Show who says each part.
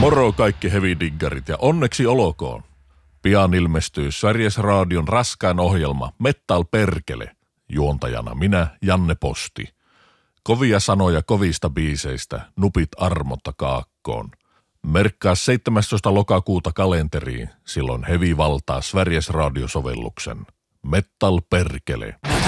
Speaker 1: Moro kaikki heavy-diggarit ja onneksi olkoon. Pian ilmestyy Sveriges Radion raskain ohjelma Metal Perkele. Juontajana minä, Janne Posti. Kovia sanoja kovista biiseistä, nupit armotta kaakkoon. Merkkaa 17. lokakuuta kalenteriin, silloin heavy valtaa Sveriges Radio-sovelluksen. Metal Perkele.